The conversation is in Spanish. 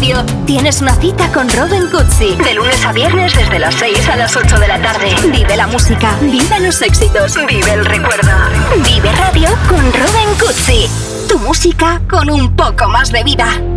Radio tienes una cita con Robin Cutsi. De lunes a viernes desde las 6 a las 8 de la tarde. Vive la música, vive los éxitos, vive el recuerdo. Vive Radio con Robin Cutsi. Tu música con un poco más de vida.